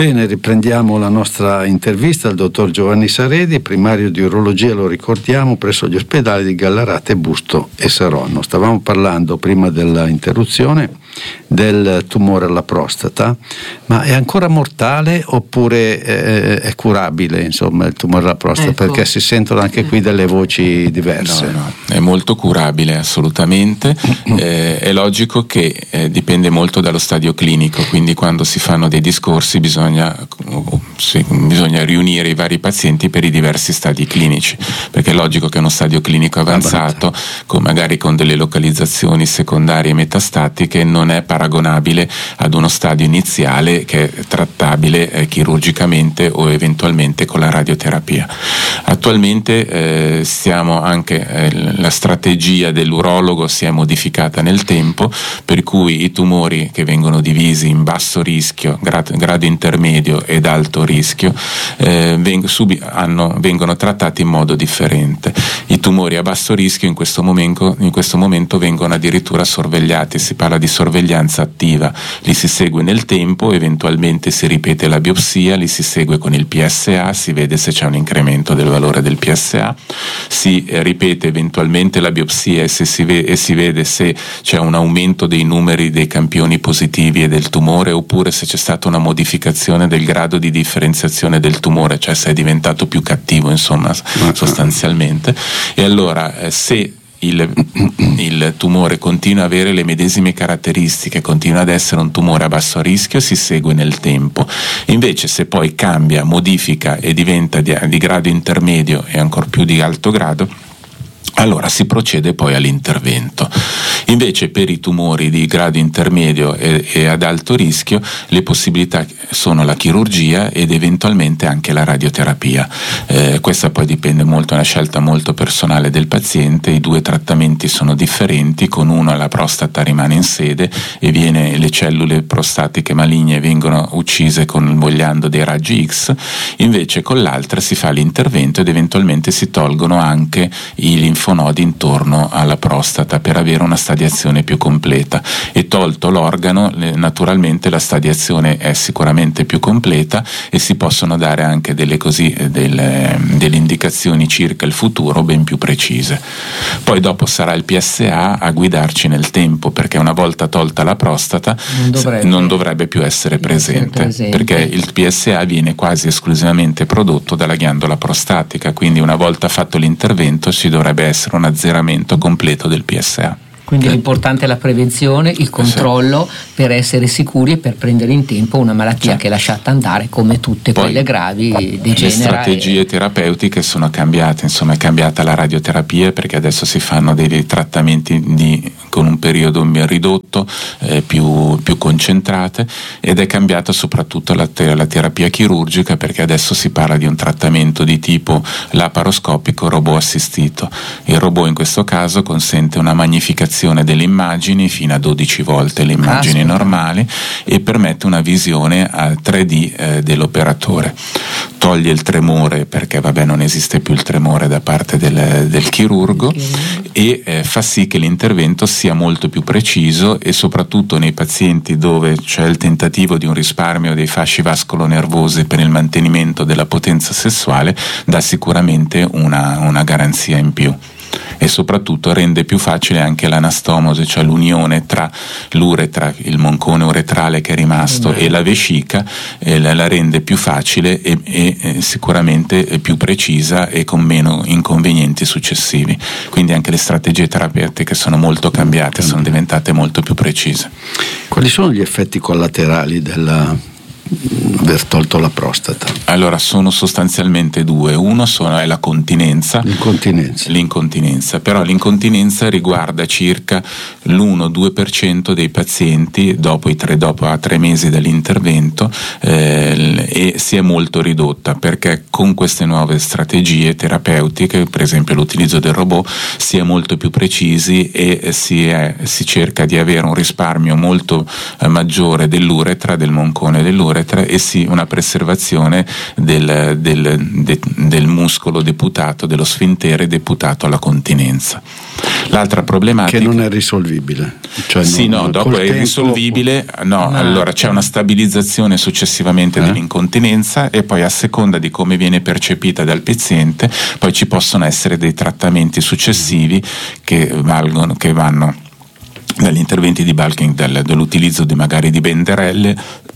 Bene, riprendiamo la nostra intervista al dottor Giovanni Saredi, primario di urologia, lo ricordiamo, presso gli ospedali di Gallarate, Busto e Saronno. Stavamo parlando prima dell'interruzione del tumore alla prostata, ma è ancora mortale oppure è curabile, insomma, il tumore alla prostata? Ecco. Perché si sentono anche qui delle voci diverse. No, è molto curabile, assolutamente. È logico che dipende molto dallo stadio clinico, quindi quando si fanno dei discorsi bisogna riunire i vari pazienti per i diversi stadi clinici, perché è logico che uno stadio clinico avanzato, magari con delle localizzazioni secondarie metastatiche, non è paragonabile ad uno stadio iniziale che è trattabile chirurgicamente o eventualmente con la radioterapia. Attualmente la strategia dell'urologo si è modificata nel tempo, per cui i tumori che vengono divisi in basso rischio, grado intermedio ed alto rischio vengono trattati in modo differente. I tumori a basso rischio in questo momento vengono addirittura sorvegliati, si parla di sorveglianza attiva, li si segue nel tempo, eventualmente si ripete la biopsia, li si segue con il PSA, si vede se c'è un incremento del valore del PSA, si ripete eventualmente la biopsia e si vede se c'è un aumento dei numeri dei campioni positivi e del tumore, oppure se c'è stata una modificazione del grado di differenziazione del tumore, cioè se è diventato più cattivo, insomma, sostanzialmente. E allora se il tumore continua ad avere le medesime caratteristiche, continua ad essere un tumore a basso rischio, si segue nel tempo. Invece se poi cambia, modifica e diventa di grado intermedio e ancor più di alto grado, allora si procede poi all'intervento. Invece per i tumori di grado intermedio e ad alto rischio le possibilità sono la chirurgia ed eventualmente anche la radioterapia. Questa poi dipende molto, è una scelta molto personale del paziente. I due trattamenti sono differenti, con uno la prostata rimane in sede e le cellule prostatiche maligne vengono uccise convogliando dei raggi X, invece con l'altra si fa l'intervento ed eventualmente si tolgono anche i linfonodi intorno alla prostata per avere una stadiazione più completa, e tolto l'organo naturalmente la stadiazione è sicuramente più completa e si possono dare anche delle indicazioni circa il futuro ben più precise. Poi dopo sarà il PSA a guidarci nel tempo, perché una volta tolta la prostata non dovrebbe più essere presente, perché il PSA viene quasi esclusivamente prodotto dalla ghiandola prostatica, quindi una volta fatto l'intervento ci dovrebbe essere un azzeramento completo del PSA. Quindi l'importante è la prevenzione, il controllo, per essere sicuri e per prendere in tempo una malattia che è lasciata andare, come tutte quelle gravi, degenera. Le strategie terapeutiche sono cambiate, insomma è cambiata la radioterapia, perché adesso si fanno dei trattamenti con un periodo ridotto, più concentrate, ed è cambiata soprattutto la terapia chirurgica, perché adesso si parla di un trattamento di tipo laparoscopico robot assistito. Il robot in questo caso consente una magnificazione delle immagini fino a 12 volte le immagini normali e permette una visione a 3D dell'operatore. Toglie il tremore, perché non esiste più il tremore da parte del chirurgo, e fa sì che l'intervento sia molto più preciso, e soprattutto nei pazienti dove c'è il tentativo di un risparmio dei fasci vascolonervosi per il mantenimento della potenza sessuale, dà sicuramente una garanzia in più. E soprattutto rende più facile anche l'anastomasi, cioè l'unione tra l'uretra, il moncone uretrale che è rimasto, e la vescica, la rende più facile e sicuramente più precisa e con meno inconvenienti successivi. Quindi anche le strategie terapeutiche sono molto cambiate, sono diventate molto più precise. Quali sono gli effetti collaterali aver tolto la prostata? Allora sono sostanzialmente due. Uno è la continenza. L'incontinenza, però l'incontinenza riguarda circa l'1-2% dei pazienti dopo a 3 mesi dall'intervento, e si è molto ridotta, perché con queste nuove strategie terapeutiche, per esempio l'utilizzo del robot, si è molto più precisi e si cerca di avere un risparmio molto maggiore dell'uretra, del moncone dell'uretra, e una preservazione del muscolo deputato, dello sfintere deputato alla continenza. L'altra problematica che non è risolvibile, cioè sì, dopo è irrisolvibile, allora c'è una stabilizzazione successivamente dell'incontinenza, e poi a seconda di come viene percepita dal paziente poi ci possono essere dei trattamenti successivi che vanno dagli interventi di bulking, dall'utilizzo magari di benderelle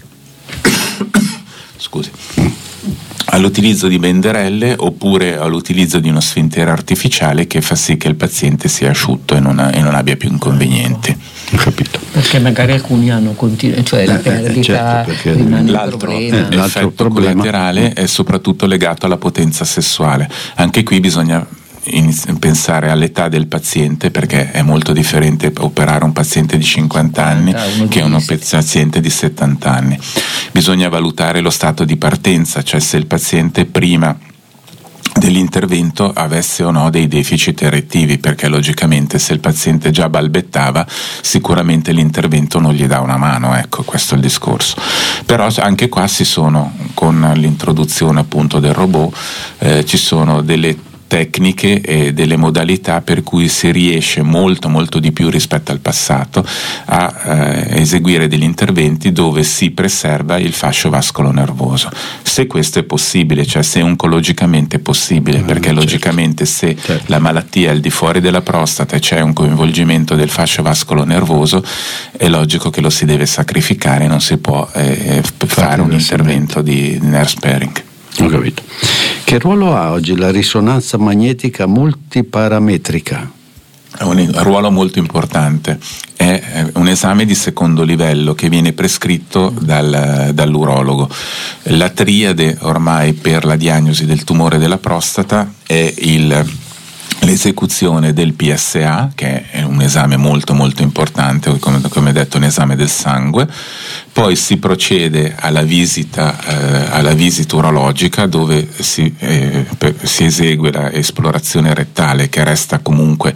all'utilizzo di benderelle, oppure all'utilizzo di uno sfintere artificiale che fa sì che il paziente sia asciutto e non abbia più inconvenienti. Ho capito. Perché magari alcuni hanno cioè la perdita, certo, rimane l'altro un problema. effetto collaterale è soprattutto legato alla potenza sessuale. Anche qui bisogna pensare all'età del paziente, perché è molto differente operare un paziente di 50 anni che un paziente di 70 anni. Bisogna valutare lo stato di partenza, cioè se il paziente prima dell'intervento avesse o no dei deficit erettivi, perché logicamente se il paziente già balbettava sicuramente l'intervento non gli dà una mano, ecco, questo è il discorso. Però anche qua con l'introduzione appunto del robot ci sono delle tecniche e delle modalità per cui si riesce molto molto di più rispetto al passato a eseguire degli interventi dove si preserva il fascio vascolo-nervoso, se questo è possibile, cioè se oncologicamente è possibile, perché logicamente se la malattia è al di fuori della prostata e c'è un coinvolgimento del fascio vascolo-nervoso, è logico che lo si deve sacrificare, non si può fare un intervento di nerve sparing. Ho capito. Che ruolo ha oggi la risonanza magnetica multiparametrica? È un ruolo molto importante, è un esame di secondo livello che viene prescritto dall'urologo. La triade ormai per la diagnosi del tumore della prostata è l'esecuzione del PSA, che è un esame molto molto importante, come detto un esame del sangue. Poi si procede alla visita urologica, dove si esegue l'esplorazione rettale, che resta comunque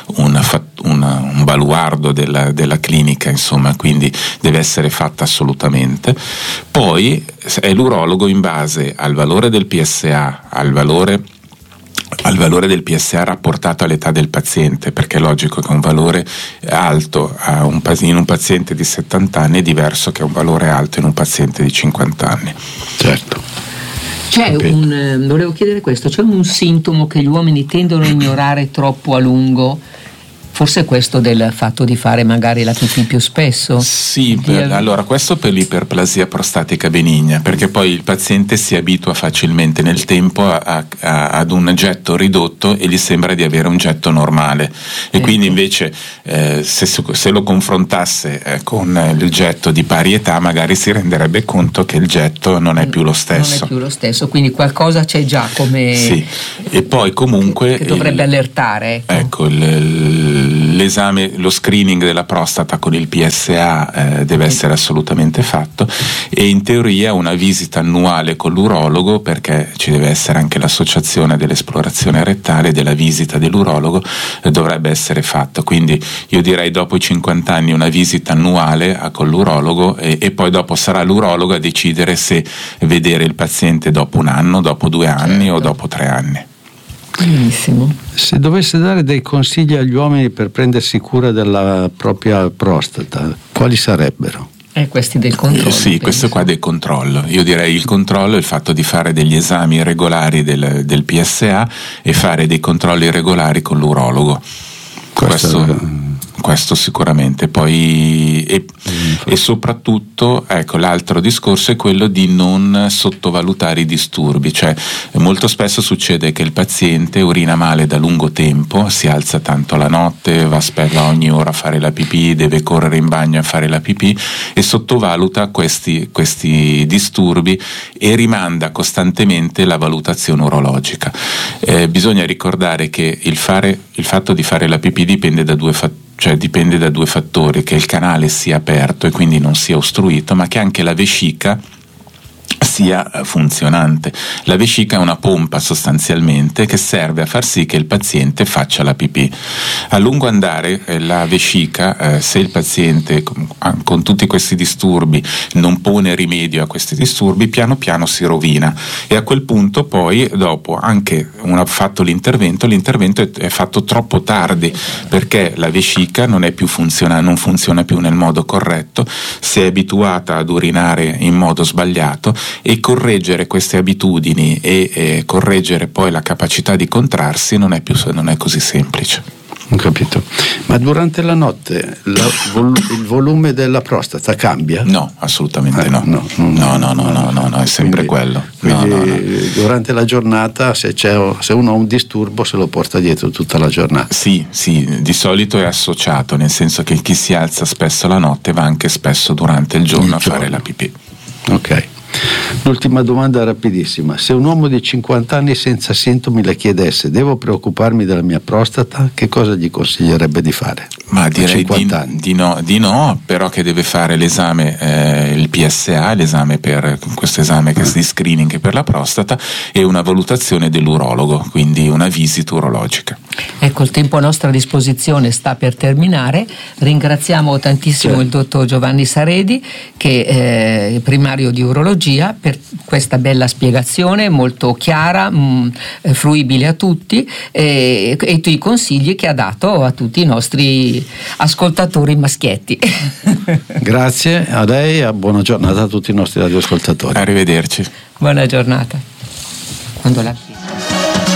un baluardo della clinica, insomma, quindi deve essere fatta assolutamente. Poi è l'urologo, in base al valore del PSA, al valore del PSA rapportato all'età del paziente, perché è logico che un valore alto in un paziente di 70 anni è diverso che un valore alto in un paziente di 50 anni. Certo. Volevo chiedere questo, c'è un sintomo che gli uomini tendono a ignorare troppo a lungo? Forse questo del fatto di fare magari la pipì più spesso? Sì, allora questo per l'iperplasia prostatica benigna, perché poi il paziente si abitua facilmente nel tempo ad un getto ridotto e gli sembra di avere un getto normale, e quindi invece se lo confrontasse con il getto di pari età magari si renderebbe conto che il getto non è più lo stesso. Non è più lo stesso, quindi qualcosa c'è già come... Sì, e poi comunque... Che dovrebbe allertare. Ecco, l'esame, lo screening della prostata con il PSA deve essere assolutamente fatto, e in teoria una visita annuale con l'urologo, perché ci deve essere anche l'associazione dell'esplorazione rettale e della visita dell'urologo, dovrebbe essere fatto. Quindi io direi dopo i 50 anni una visita annuale con l'urologo, e poi dopo sarà l'urologo a decidere se vedere il paziente dopo un anno, dopo 2 anni o dopo 3 anni. Benissimo. Se dovesse dare dei consigli agli uomini per prendersi cura della propria prostata, quali sarebbero? Questi del controllo. Sì, questo qua del controllo. Io direi il controllo, il fatto di fare degli esami regolari del PSA e fare dei controlli regolari con l'urologo. Questo sicuramente. Poi e soprattutto, ecco, l'altro discorso è quello di non sottovalutare i disturbi, cioè molto spesso succede che il paziente urina male da lungo tempo, si alza tanto la notte, va ogni ora a fare la pipì, deve correre in bagno a fare la pipì, e sottovaluta questi disturbi e rimanda costantemente la valutazione urologica. Bisogna ricordare che il fatto di fare la pipì dipende da due fattori, che il canale sia aperto e quindi non sia ostruito, ma che anche la vescica sia funzionante. La vescica è una pompa sostanzialmente che serve a far sì che il paziente faccia la pipì. A lungo andare la vescica, se il paziente con tutti questi disturbi non pone rimedio a questi disturbi, piano piano si rovina, e a quel punto poi, dopo anche fatto l'intervento è fatto troppo tardi, perché la vescica non funziona più nel modo corretto, si è abituata ad urinare in modo sbagliato, e correggere queste abitudini e correggere poi la capacità di contrarsi non è così semplice. Ho capito. Ma durante la notte il volume della prostata cambia? No, assolutamente no, è sempre quello. Quindi durante la giornata, se uno ha un disturbo, se lo porta dietro tutta la giornata? Sì, di solito è associato, nel senso che chi si alza spesso la notte va anche spesso durante il giorno a fare la pipì. Ok. L'ultima domanda rapidissima: se un uomo di 50 anni senza sintomi le chiedesse devo preoccuparmi della mia prostata, che cosa gli consiglierebbe di fare? Ma direi di no, però che deve fare l'esame, il PSA, questo esame che è di screening per la prostata, e una valutazione dell'urologo, quindi una visita urologica. Ecco, il tempo a nostra disposizione sta per terminare. Ringraziamo tantissimo il dottor Giovanni Saredi, che è primario di urologia, per questa bella spiegazione molto chiara, fruibile a tutti, e i consigli che ha dato a tutti i nostri ascoltatori maschietti. Grazie a lei e buona giornata a tutti i nostri radioascoltatori. Arrivederci. Buona giornata. Quando la